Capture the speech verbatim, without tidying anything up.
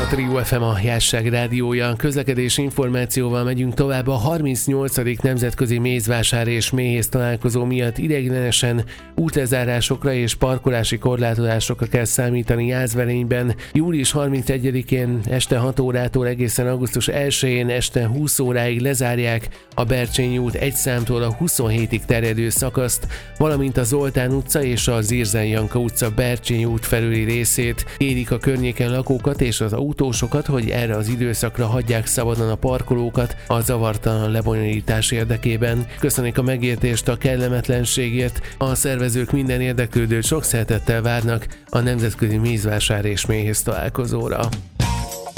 a Trio ef em, a Jásság rádiója. Közlekedési információval megyünk tovább. A harmincnyolcadik nemzetközi mézvásár és méhész találkozó miatt ideiglenesen útlezárásokra és parkolási korlátozásokra kell számítani Jászberényben. július harmincegyedikén este hat órától egészen augusztus elsején este húsz óráig lezárják a Bercsényi út egy számtól a huszonhétig terjedő szakaszt, valamint a Zoltán utca és a Zirzen Janka utca Bercsényi út felüli részét. Kérik a környéken lakókat és az autósokat, hogy erre az időszakra hagyják szabadon a parkolókat a zavartalan lebonyolítás érdekében. Köszönik a megértést a kellemetlenségért, a szervezők minden érdeklődőt sok szeretettel várnak a nemzetközi mézvásár és méhész találkozóra.